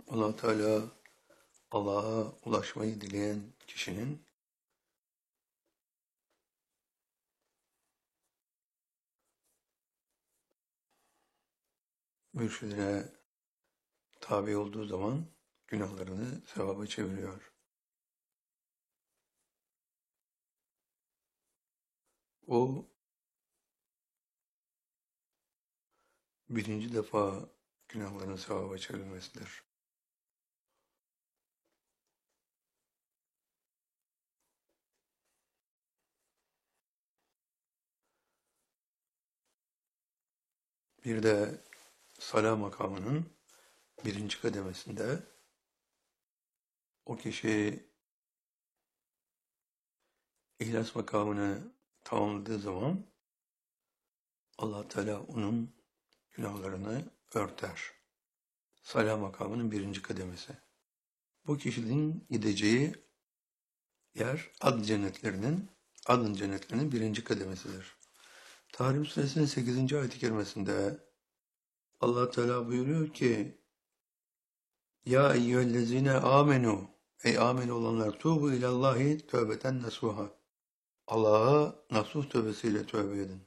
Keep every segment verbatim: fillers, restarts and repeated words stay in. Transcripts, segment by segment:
Allah Teala Allah'a ulaşmayı dileyen kişinin mürşidine tabi olduğu zaman günahlarını sevaba çeviriyor. O birinci defa günahların sevaba çevrilmesidir. Bir de salah makamının birinci kademesinde o kişi ihlas makamını tamamladığı zaman Allah Teala onun günahlarını örter. Salah makamının birinci kademesi. Bu kişinin gideceği yer adın cennetlerinin, adın cennetlerinin birinci kademesidir. Tahrim Suresinin sekizinci ayet-i kerimesinde Allah Teala buyuruyor ki Ya eyyühellezine amenu Ey amin olanlar tuğbu ilallahi tövbeten nasuha. Allah'a nasuh tövbesiyle tövbe edin.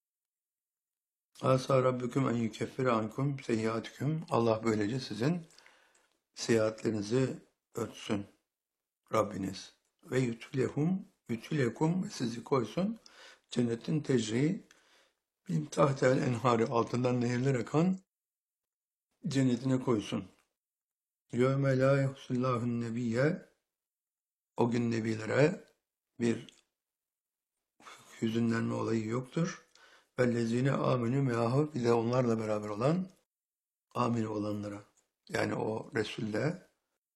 Asa rabbüküm en yükeffire ankum seyyiatüküm. Allah böylece sizin seyahatlerinizi örtsün Rabbiniz. Ve yutülehum yutülekum ve sizi koysun cennetin tecri bin tahtel enhari altından nehirler akan cennetine koysun. Yevme la yuhsullahun nebiyye o gün nebilere bir hüzünlenme olayı yoktur. Vellezine amenü meahu bir de onlarla beraber olan amin olanlara. Yani o Resul'le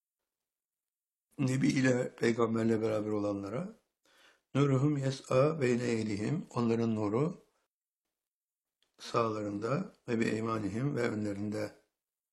Nebi ile peygamberle beraber olanlara nuruhum yes'a beyne eylihim onların nuru sağlarında ve bi eymanihim ve önlerinde.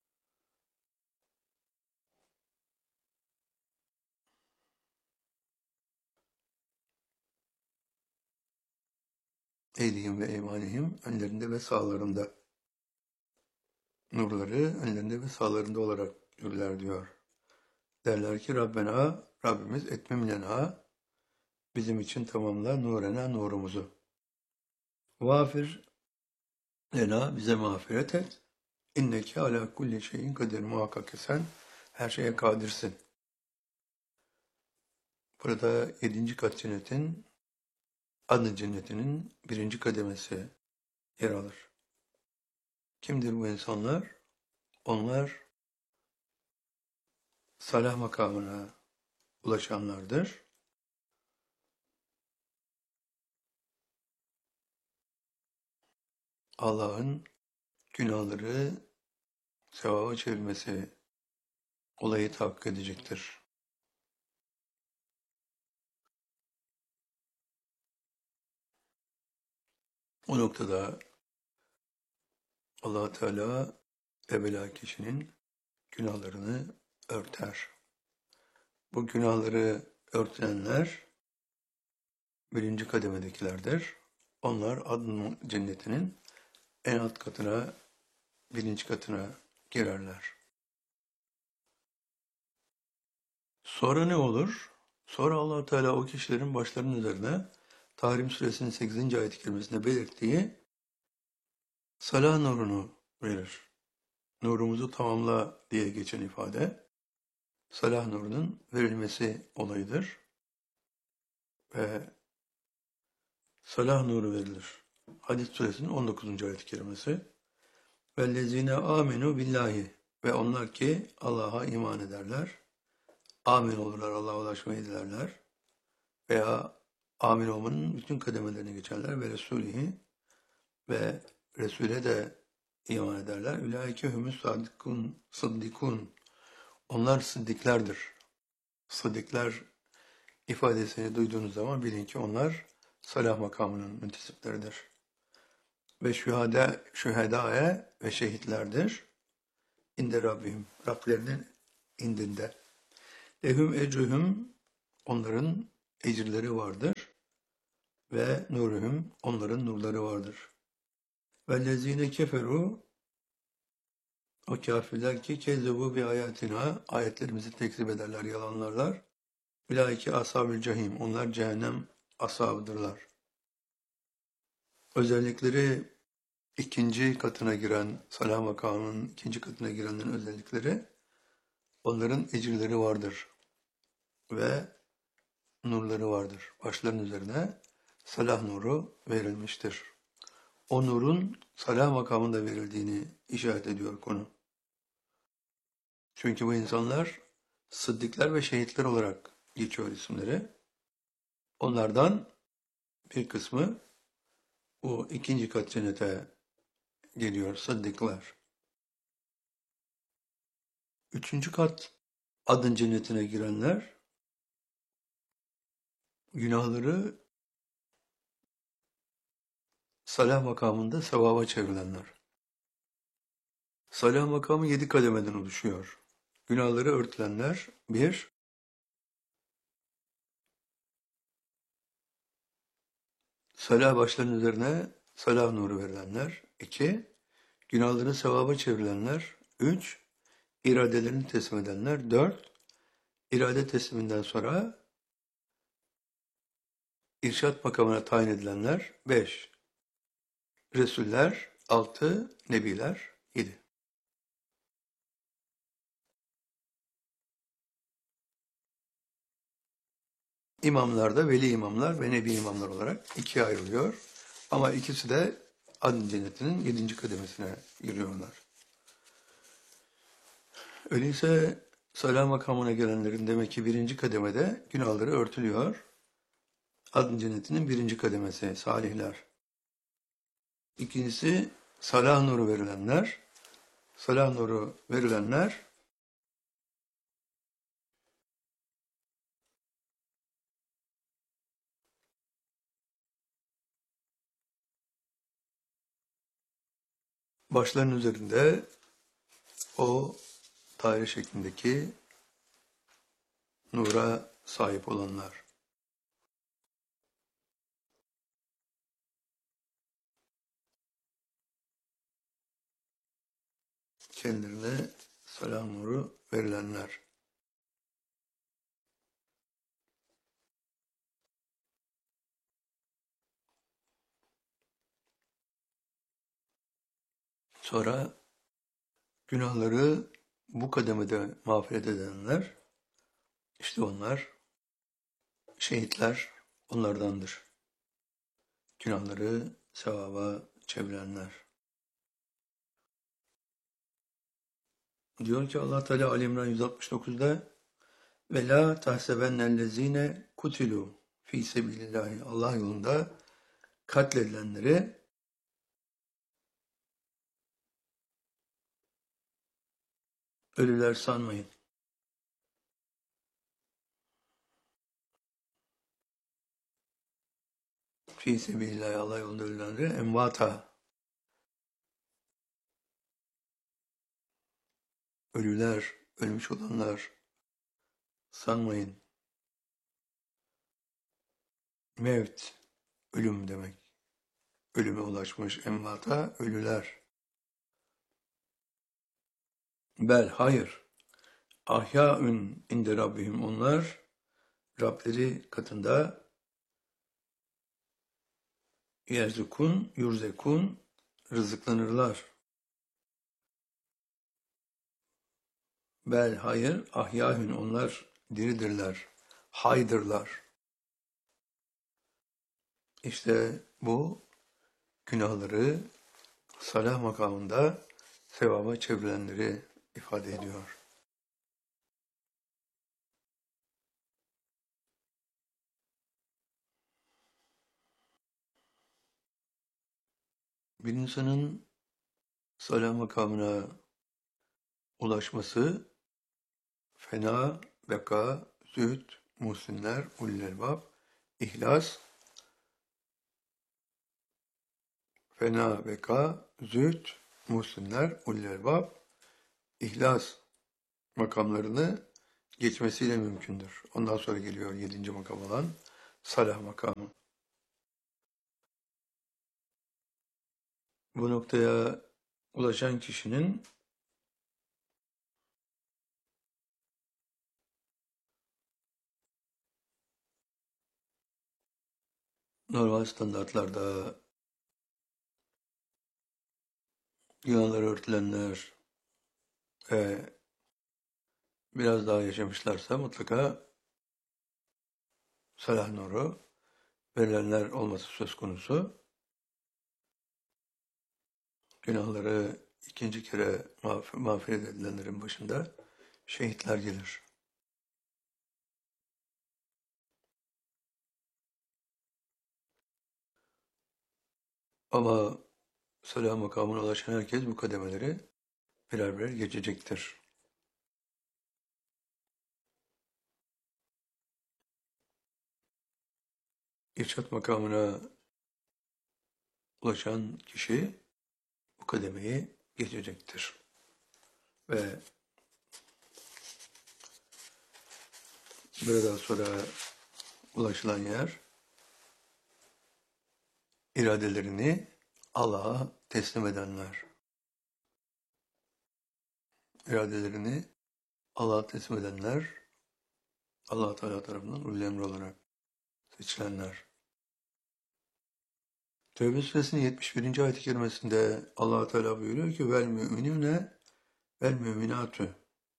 Eylihim ve eymanihim önlerinde ve sağlarında. Nurları önlerinde ve sağlarında olarak yürürler diyor. Derler ki Rabbena, Rabbimiz etmemlena, bizim için tamamla nurena nurumuzu. Vafir lena, bize mağfiret et. İnneke ala kulli şeyin kadir, muhakkak ki sen her şeye kadirsin. Burada yedinci kat cennetin, adın cennetinin birinci kademesi yer alır. Kimdir bu insanlar? Onlar salah makamına ulaşanlardır. Allah'ın günahları sevaba çevirmesi olayı tahakkuk edecektir. O noktada Allah Teala evvela kişinin günahlarını örter. Bu günahları örtenler birinci kademedekilerdir. Onlar adın cennetinin en alt katına, birinci katına girerler. Sonra ne olur? Sonra Allah Teala o kişilerin başlarının üzerine Tahrim Suresinin sekizinci ayet-i kerimesinde belirttiği salah nurunu verir. Nurumuzu tamamla diye geçen ifade salah nurunun verilmesi olayıdır. Ve salah nuru verilir. Hadis Suresinin on dokuzuncu ayet-i kerimesi vellezine amenu billahi ve onlar ki Allah'a iman ederler. Amin olurlar, Allah'a ulaşmayı dilerler. Veya amin olmanın bütün kademelerini geçerler ve Resulihi ve Resul'e de iman ederler. Ulaike humus sadikun, sıddikun. Onlar sıddiklerdir. Sıddikler ifadesini duyduğunuz zaman bilin ki onlar salah makamının müntesipleridir. Ve şühada, şühedâe ve şehitlerdir. İnde Rabbim, Rablerinin indinde. Lehum ecruhum, onların ecirleri vardır. Ve nuruhum, onların nurları vardır. Vellezine keferu, O kafirler ki kezzebu bi ayatina, ayetlerimizi tekzip ederler, yalanlarlar. Ulaike ashabül cehim, onlar cehennem ashabıdırlar. Özellikleri ikinci katına giren, salah makamının ikinci katına girenlerin özellikleri, onların ecirleri vardır ve nurları vardır. Başların üzerine salah nuru verilmiştir. O nurun salah makamında verildiğini işaret ediyor konu. Çünkü bu insanlar sıddıklar ve şehitler olarak geçiyor isimleri. Onlardan bir kısmı o ikinci kat cennete geliyor, sıddıklar. Üçüncü kat adın cennetine girenler, günahları salah makamında sevaba çevrilenler. Salah makamı yedi kademeden oluşuyor. Günahları örtülenler, bir, salah başlarının üzerine salah nuru verilenler, iki, günahları sevaba çevrilenler, üç, iradelerini teslim edenler, dört, irade tesliminden sonra irşat makamına tayin edilenler, beş, Resuller, altı, Nebiler, yedi. İmamlar da veli imamlar ve nebi imamlar olarak ikiye ayrılıyor. Ama ikisi de adın cennetinin yedinci kademesine giriyorlar. Öyleyse salah makamına gelenlerin demek ki birinci kademede günahları örtülüyor. Adın cennetinin birinci kademesi, salihler. İkincisi salah nuru verilenler. Salah nuru verilenler başlarının üzerinde o daire şeklindeki nura sahip olanlar. Kendilerine salah nuru verilenler. Sonra günahları bu kademede mağfiret edenler, işte onlar, şehitler onlardandır. Günahları sevaba çevirenler. Diyor ki Allah Teala Ali İmran yüz altmış dokuzda ve la tahsebennellezine kutilu fi sebilillahi, Allah yolunda katledilenleri ölüler sanmayın. Fi sebilillahi, Allah yolunda ölenleri envata, ölüler, ölmüş olanlar sanmayın. Mevt, ölüm demek. Ölüme ulaşmış, envata, ölüler. Bel, hayır. Ahyaün inde Rabbihim, onlar Rableri katında yerzukun, yurzekun, rızıklanırlar. Bel, hayır. Ahyahün, onlar diridirler, haydırlar. İşte bu günahları salah makamında sevaba çevrilenleri ifade ediyor. Bir insanın salah makamına ulaşması fena, beka, zühd, muhsinler, ulul-elbab, ihlas, fena, beka, zühd, muhsinler, ulul-elbab, ihlas makamlarını geçmesiyle mümkündür. Ondan sonra geliyor yedinci makam olan salah makamı. Bu noktaya ulaşan kişinin normal standartlarda günahları örtülenler ve biraz daha yaşamışlarsa mutlaka salah nuru verilenler olması söz konusu. Günahları ikinci kere mağf mağfiret edilenlerin başında şehitler gelir. Ama salah makamına ulaşan herkes bu kademeleri birer birer geçecektir. İrşad makamına ulaşan kişi bu kademeyi geçecektir. Ve buradan sonra ulaşılan yer iradelerini Allah'a teslim edenler. İradelerini Allah'a teslim edenler Allah Teala tarafından ulul emri olarak seçilenler. Tevbe suresinin yetmiş birinci ayet-i kerimesinde Allah Teala buyuruyor ki vel müminune vel müminatü.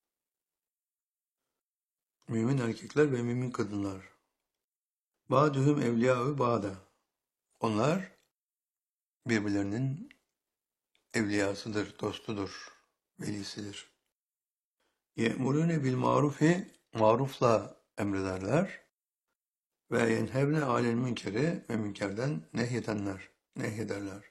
Mümin erkekler ve mümin kadınlar. Ba'duhum evliyâ'ü ba'da. Onlar birbirlerinin evliyasıdır, dostudur, velisidir. Ye'murûne bil marufi, marufla emrederler. Ve yenhevne alel münkeri ve münkerden nehyedenler, nehyederler.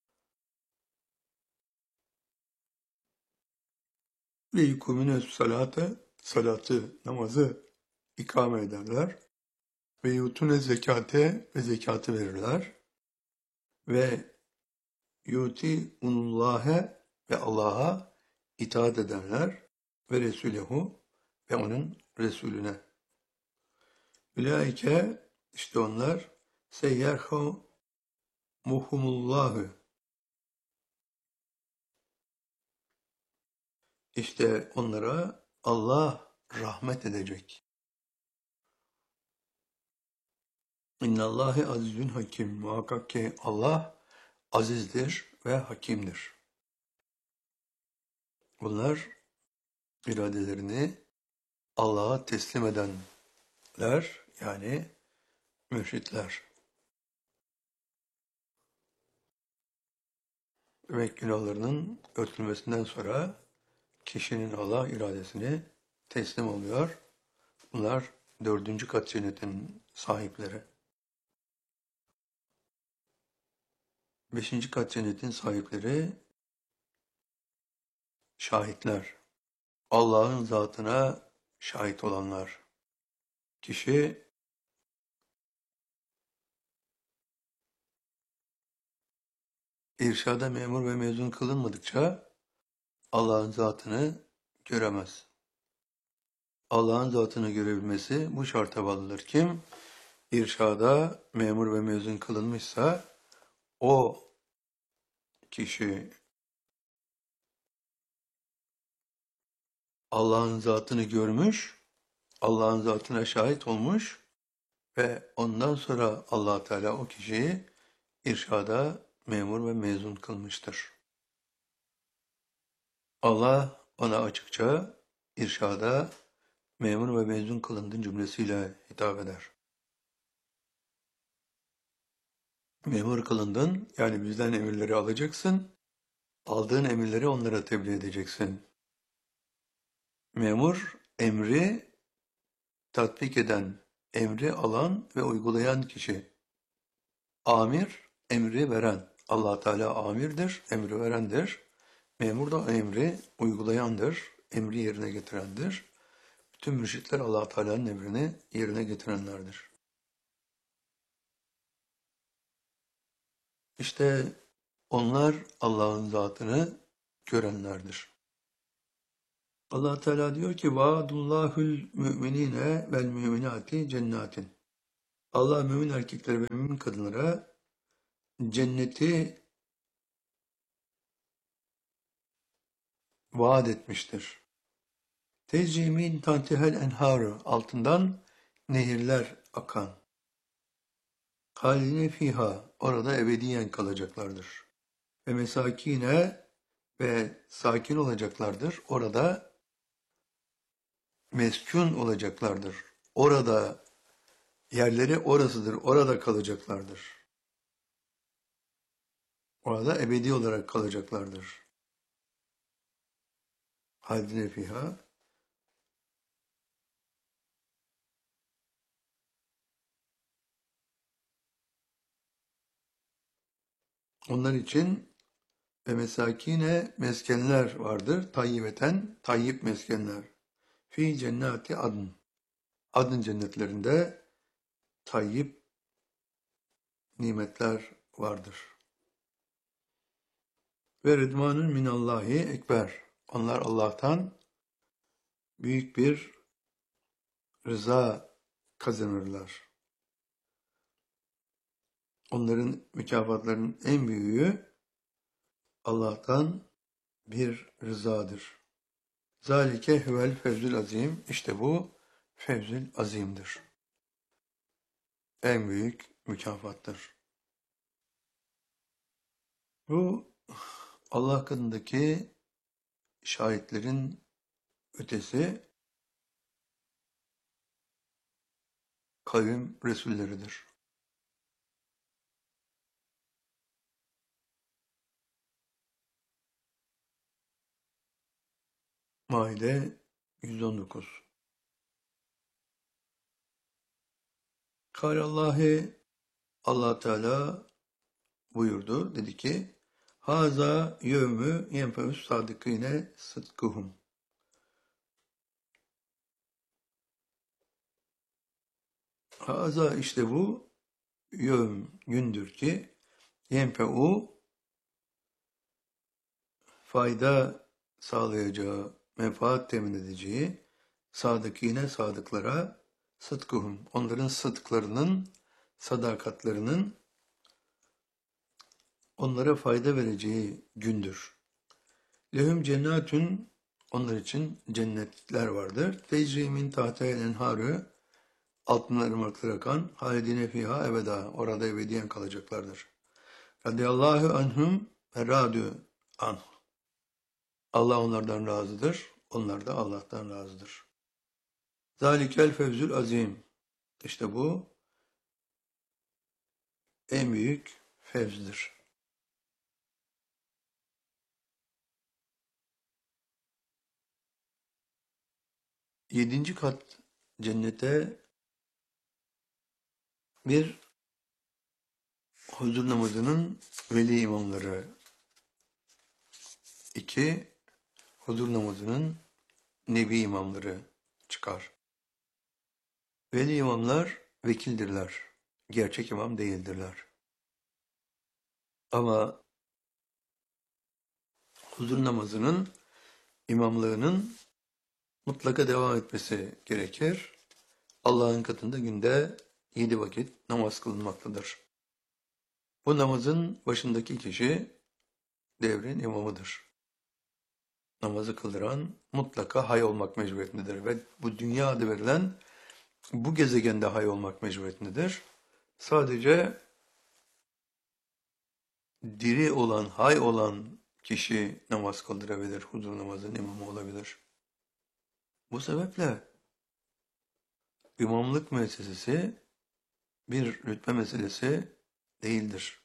Ve yukumine salatı, salatı, namazı ikame ederler. Ve yutune zekate ve zekatı verirler. Ve yuti unullâhe ve Allah'a itaat ederler. Ve Resulehu ve onun Resulüne. Ülaike işte onlar seyyerhu muhumullahü. İşte onlara Allah rahmet edecek. İnnallâhe azizün hakim. Muhakkak ki Allah azizdir ve hakimdir. Bunlar iradelerini Allah'a teslim edenler, yani mürşitler. Demek günahlarının örtülmesinden sonra kişinin Allah iradesini teslim oluyor. Bunlar dördüncü kat cennetin sahipleri. Beşinci kat cennetin sahipleri şahitler. Allah'ın zatına şahit olanlar. Kişi irşada memur ve mezun kılınmadıkça Allah'ın zatını göremez. Allah'ın zatını görebilmesi bu şarta bağlıdır. Kim irşada memur ve mezun kılınmışsa o kişi Allah'ın zatını görmüş, Allah'ın zatına şahit olmuş ve ondan sonra Allah Teala o kişiyi irşada memur ve mezun kılmıştır. Allah ona açıkça irşada memur ve mezun kılındın cümlesiyle hitap eder. Memur kılındın, yani bizden emirleri alacaksın, aldığın emirleri onlara tebliğ edeceksin. Memur, emri tatbik eden, emri alan ve uygulayan kişi. Amir, emri veren. Allah Teala amirdir, emri verendir. Memur da emri uygulayandır, emri yerine getirendir. Bütün mürşitler Allah Teala'nın emrini yerine getirenlerdir. İşte onlar Allah'ın zatını görenlerdir. Allah Teala diyor ki vaadullahul müminine vel müminati cennetin. Allah mümin erkeklere ve mümin kadınlara cenneti vaat etmiştir. Tecri min tantihel enharu, altından nehirler akan. Halidine fiha, orada ebediyen kalacaklardır. Ve mesakine, ve sakin olacaklardır. Orada meskun olacaklardır. Orada yerleri orasıdır. Orada kalacaklardır. Orada ebedi olarak kalacaklardır. Halidine fiha. Onlar için ve mesakine meskenler vardır. Tayyibeten, tayyip meskenler. Fi cennati adn. Adın cennetlerinde tayyip nimetler vardır. Ve rıdvanun minallahi ekber. Onlar Allah'tan büyük bir rıza kazanırlar. Onların mükafatlarının en büyüğü Allah'tan bir rızadır. Zalike huvel fevzül azim. İşte bu fevzül azimdir. En büyük mükafattır. Bu Allah katındaki şahitlerin ötesi kavim resulleridir. Maide yüz on dokuz. Kâlallâhi, Allah Teala buyurdu, dedi ki, Haza yevmü yenfeus sadıkîne sıdkıhum. Haza, işte bu yevm, gündür ki yenfeu, fayda sağlayacağı, menfaat temin edeceği sadıkîne, sadıklara sıdkıhum, onların sıdklarının, sadakatlerinin onlara fayda vereceği gündür. Lehum cennetün, onlar için cennetler vardır. Tecri min tahtiha'l enharü, altından ırmaklar akan, halidine fiha ebeda, orada ebediyen kalacaklardır. Radiyallahu anhum ve radü anh. Allah onlardan razıdır, onlar da Allah'tan razıdır. Zalikel fevzül azim. İşte bu en büyük fevzdir. Yedinci kat cennete bir huzur namazının veli imamları, iki huzur namazının nebi imamları çıkar. Veli imamlar vekildirler, gerçek imam değildirler. Ama huzur namazının imamlığının mutlaka devam etmesi gerekir. Allah'ın katında günde yedi vakit namaz kılınmaktadır. Bu namazın başındaki kişi devrin imamıdır. Namazı kıldıran mutlaka hay olmak mecburiyetindedir ve bu dünya adı verilen bu gezegende hay olmak mecburiyetindedir. Sadece diri olan, hay olan kişi namaz kıldırabilir, huzur namazının imamı olabilir. Bu sebeple imamlık müessesesi bir rütbe meselesi değildir.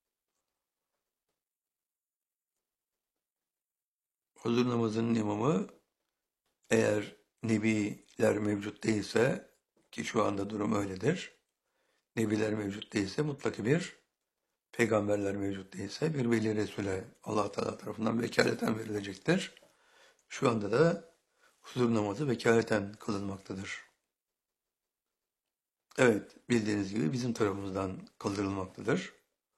Huzur namazının imamı eğer nebiler mevcut değilse, ki şu anda durum öyledir, nebiler mevcut değilse mutlaka bir peygamberler mevcut değilse bir veli Resul'e Allah Teala tarafından vekaleten verilecektir. Şu anda da huzur namazı vekaleten kılınmaktadır. Evet, bildiğiniz gibi bizim tarafımızdan kıldırılmaktadır.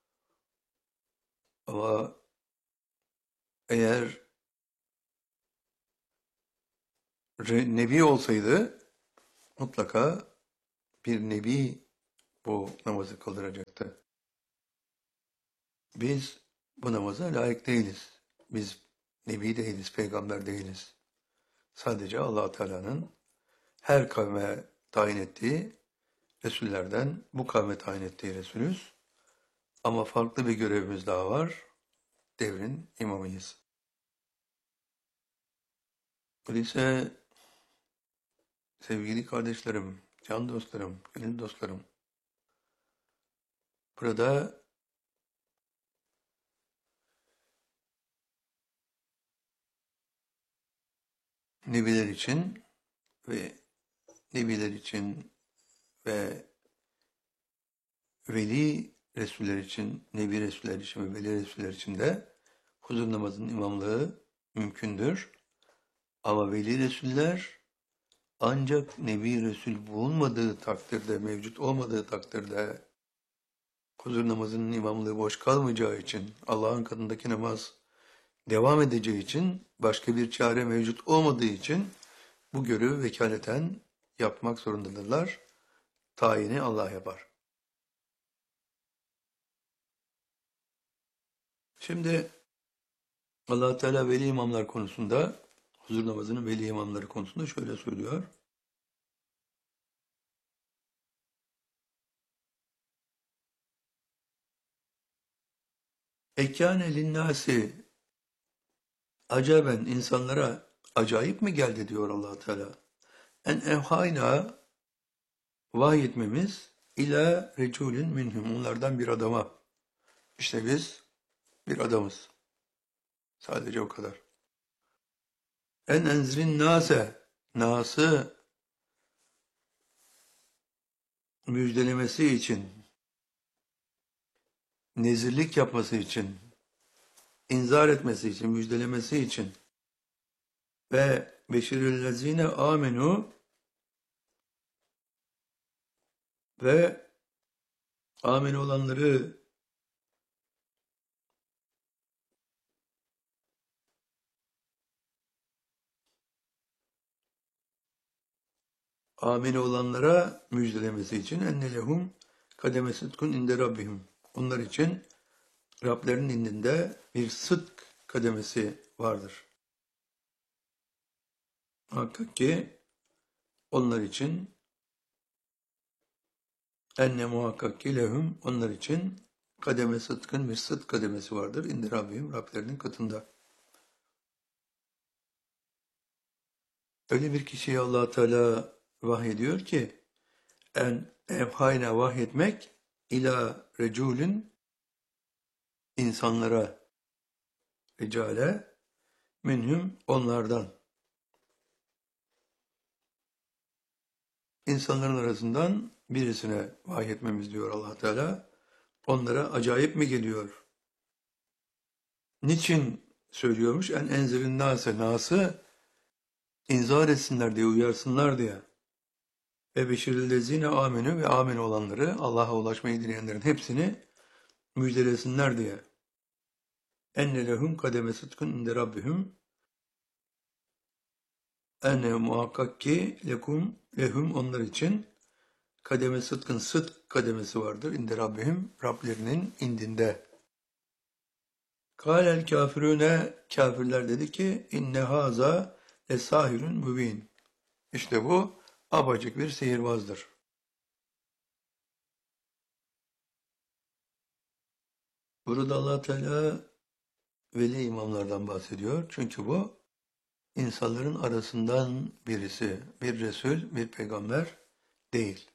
Ama eğer nebi olsaydı mutlaka bir nebi bu namazı kıldıracaktı. Biz bu namaza layık değiliz. Biz nebi değiliz, peygamber değiliz. Sadece Allah Teala'nın her kavme tayin ettiği Resullerden bu kavme tayin ettiği Resulüz. Ama farklı bir görevimiz daha var. Devrin imamıyız. Öyleyse sevgili kardeşlerim, can dostlarım, gönül dostlarım, burada Nebiler için ve Nebiler için ve Veli Resuller için, Nebi Resuller için ve Veli Resuller için de huzur namazının imamlığı mümkündür. Ama Veli Resuller ancak Nebi Resul bulunmadığı takdirde, mevcut olmadığı takdirde huzur namazının imamlığı boş kalmayacağı için, Allah'ın katındaki namaz devam edeceği için, başka bir çare mevcut olmadığı için bu görevi vekaleten yapmak zorundadırlar. Tayini Allah yapar. Şimdi Allah Teala veli imamlar konusunda, huzur namazının veli imamları konusunda şöyle söylüyor. Ekkâne linnâsi acaben insanlara acayip mi geldi diyor Allah Teala. En evhayna vahyetmemiz ila reculün minhum onlardan bir adama. İşte biz bir adamız. Sadece o kadar. En enzrin nase nası müjdelemesi için, nezirlik yapması için, inzar etmesi için, müjdelemesi için ve beşirillezine amenu ve amin olanları amin olanlara müjdelemesi için enne lehum kademe sıdkun inde rabbihim. Onlar için Rablerinin indinde bir sıdk kademesi vardır. Muhakkak ki onlar için enne muhakkak ki lehum onlar için kademe sıdkın bir sıdk kademesi vardır. İnde Rabbihim Rablerinin katında. Öyle bir kişiye Allah Teala vahyediyor ki en evhayna vahyetmek ila reculün insanlara ricale minhum onlardan insanların arasından birisine vahyetmemiz diyor Allah Teala. Onlara acayip mi geliyor? Niçin söylüyormuş? En enzirin nase nası inzar etsinler diye, uyarsınlar diye. Ve beşirillezine amenü ve amin olanları, Allah'a ulaşmayı dileyenlerin hepsini müjdelesinler diye. Enne lehum kademe sıdkın inde rabbihum. Enne muhakkak ki lekum lehum onlar için kademe sıdkın sıdk kademesi vardır. İnde rabbihim Rablerinin indinde. Kâlel kafirüne kafirler dedi ki inne haza esahirun mübin. İşte bu abacık bir sihirbazdır. Burada Allah Teala veli imamlardan bahsediyor. Çünkü bu insanların arasından birisi, bir Resul, bir peygamber değil.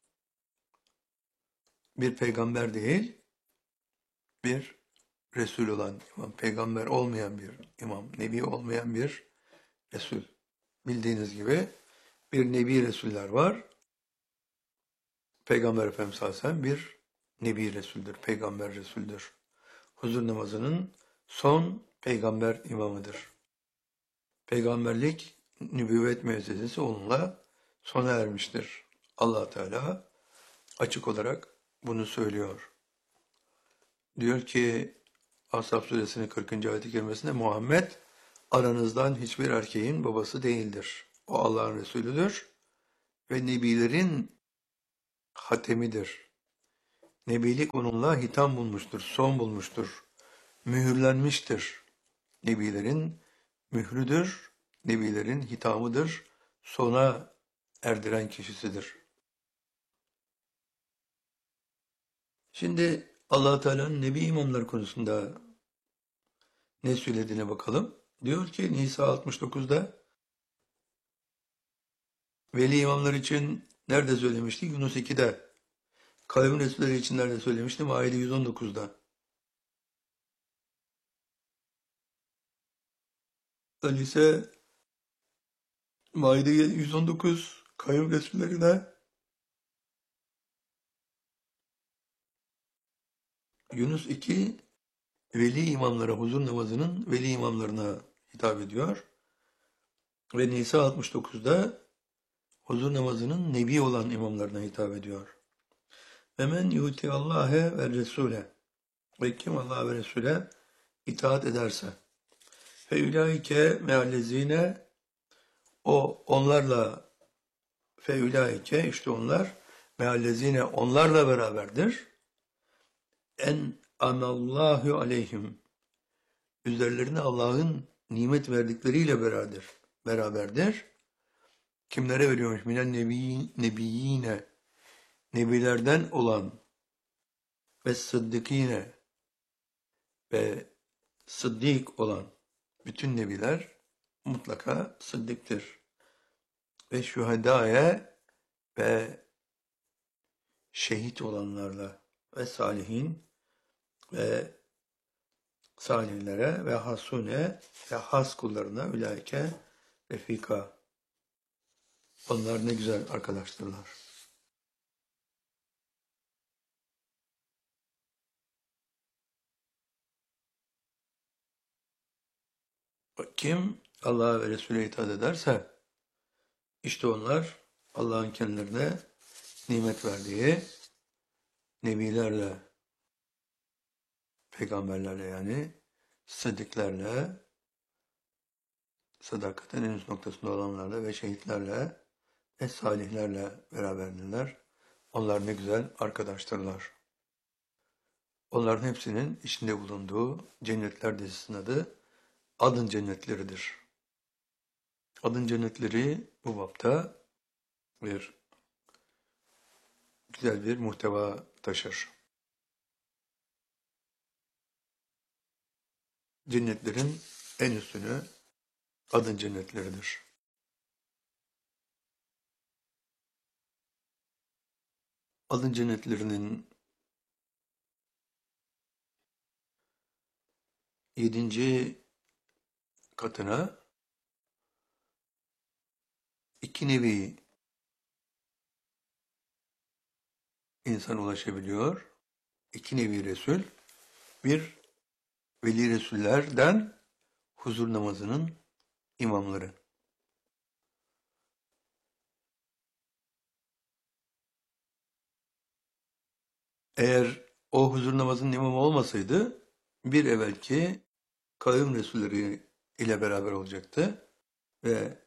Bir peygamber değil, bir Resul olan imam, peygamber olmayan bir imam, nebi olmayan bir Resul. Bildiğiniz gibi bir nebi Resuller var. Peygamber Efendimiz sallallahu aleyhi ve sellem bir nebi Resul'dür, peygamber Resul'dür. Huzur namazının son peygamber imamıdır. Peygamberlik, nübüvvet müessesesi onunla sona ermiştir. Allah Teala açık olarak bunu söylüyor. Diyor ki Ashab suresinin kırkıncı ayet-i kerimesinde Muhammed aranızdan hiçbir erkeğin babası değildir. O Allah'ın Resulüdür ve nebilerin hatemidir. Nebilik onunla hitam bulmuştur, son bulmuştur, mühürlenmiştir. Nebilerin mührüdür, nebilerin hitamıdır, sona erdiren kişisidir. Şimdi Allah Teala'nın Nebi imamlar konusunda ne söylediğine bakalım. Diyor ki Nisa altmış dokuzda veli imamlar için nerede söylemiştik? Yunus ikide. Kavim Resulleri için nerede söylemiştim? Maide yüz on dokuzda. Öyleyse Maide yüz on dokuz Kavim Resullerine Yunus iki veli imamlara, huzur namazının veli imamlarına hitap ediyor. Ve Nisa altmış dokuzda huzur namazının nebi olan imamlarına hitap ediyor. Ve men yuti Allah'e ve Resul'e ve kim Allah ve Resul'e itaat ederse fe ulaike meallezine o onlarla fe ulaike işte onlar meallezine onlarla beraberdir. En anallahu aleyhim üzerlerine Allah'ın nimet verdikleriyle beraber beraberdir. Kimlere veriyormuş? Minen nebi, nebiyine nebilerden olan ve sıddıkine ve sıddık olan bütün nebiler mutlaka sıddıktır. Ve şuhedaya ve şehit olanlarla ve salihin ve salihlere ve hasune ve has kullarına ülaike refika. Onlar ne güzel arkadaştırlar. Kim Allah'a ve Resulü'ne itaat ederse işte onlar Allah'ın kendilerine nimet verdiği nebilerle, peygamberlerle yani sıddıklarla, sadakatin en üst noktasında olanlarla ve şehitlerle ve salihlerle beraberdirler. Onlar ne güzel arkadaştırlar. Onların hepsinin içinde bulunduğu cennetler dizisinin adı Adın Cennetleridir. Adın Cennetleri bu bapta bir güzel bir muhteva taşır. Cennetlerin en üstünü Adın Cennetleridir. Adın Cennetlerinin yedinci katına iki nevi insan ulaşabiliyor. İki nevi Resul, bir veli Resullerden huzur namazının imamları. Eğer o huzur namazının imamı olmasaydı bir evvelki kavim Resulleri ile beraber olacaktı ve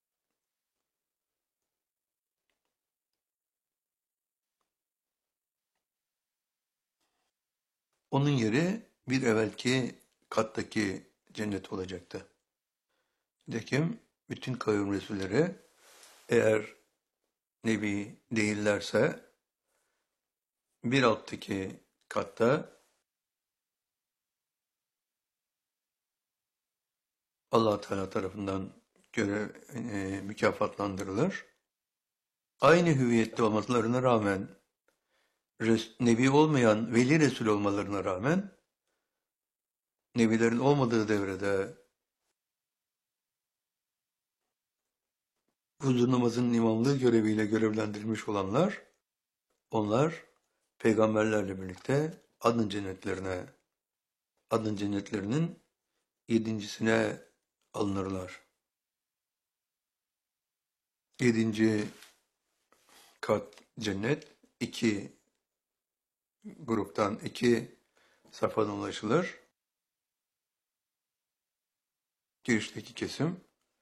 onun yeri bir evvelki kattaki cennet olacaktı. Nitekim bütün kavim Resulleri eğer Nebi değillerse bir alttaki katta Allah Teala tarafından görev e, mükafatlandırılır. Aynı hüviyette olmalarına rağmen res, Nebi olmayan veli Resul olmalarına rağmen Nebilerin olmadığı devrede huzur namazının imamlığı göreviyle görevlendirilmiş olanlar onlar peygamberlerle birlikte adın cennetlerine adın cennetlerinin yedincisine alınırlar. Yedinci kat cennet iki gruptan iki safhadan ulaşılır. Girişteki kesim.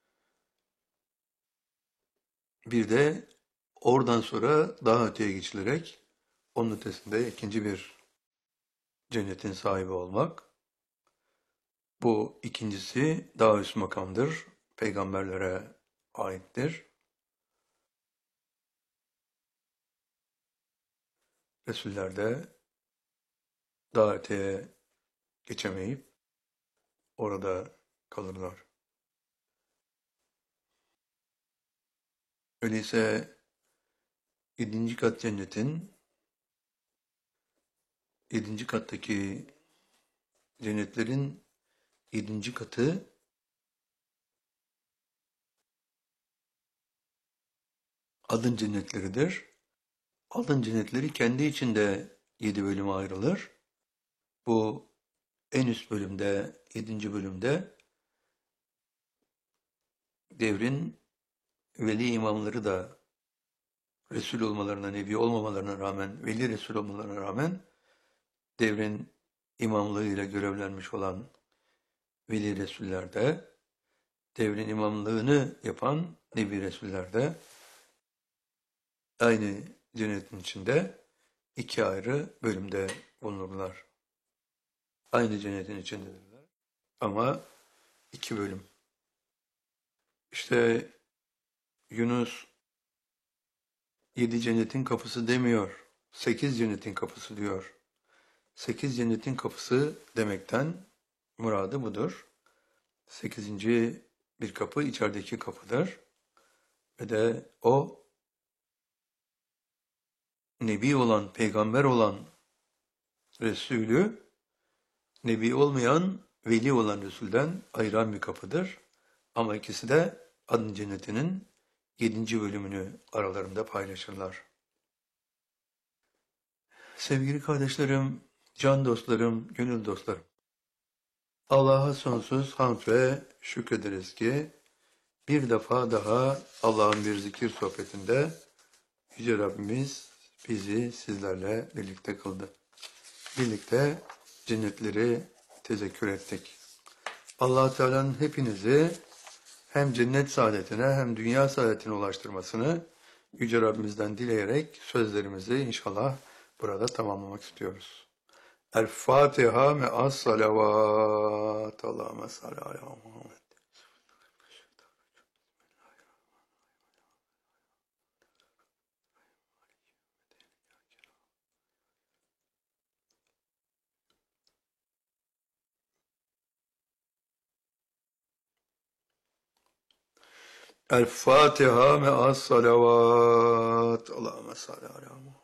Bir de oradan sonra daha öteye geçilerek onun ötesinde ikinci bir cennetin sahibi olmak. Bu ikincisi daha üst makamdır. Peygamberlere aittir. Resuller de daha öteye geçemeyip orada kalırlar. Öyleyse yedinci kat cennetin, yedinci kattaki cennetlerin yedinci katı adın cennetleridir. Adın cennetleri kendi içinde yedi bölüme ayrılır. Bu en üst bölümde, yedinci bölümde devrin veli imamları da Resul olmalarına, Nebi olmamalarına rağmen, veli Resul olmalarına rağmen devrin imamlığıyla görevlenmiş olan veli Resuller de, devrin imamlığını yapan Nebi Resuller de aynı cennetin içinde iki ayrı bölümde bulunurlar. Aynı cennetin içindedirler ama iki bölüm. İşte Yunus yedi cennetin kapısı demiyor, sekiz cennetin kapısı diyor. Sekiz cennetin kapısı demekten muradı budur. Sekizinci bir kapı içerideki kapıdır. Ve de o Nebi olan, peygamber olan Resulü, Nebi olmayan, veli olan Resul'den ayıran bir kapıdır. Ama ikisi de adın cennetinin yedinci bölümünü aralarında paylaşırlar. Sevgili kardeşlerim, can dostlarım, gönül dostlarım. Allah'a sonsuz hamd ve şükrederiz ki bir defa daha Allah'ın bir zikir sohbetinde Yüce Rabbimiz bizi sizlerle birlikte kıldı. Birlikte cennetleri tezekkür ettik. Allah Teala'nın hepinizi hem cennet saadetine hem dünya saadetine ulaştırmasını Yüce Rabbimizden dileyerek sözlerimizi inşallah burada tamamlamak istiyoruz. El Fatiha me'as salavat. Allahümme salli ala Muhammed. El Fatiha me'as salavat. Allahümme salli ala Muhammed.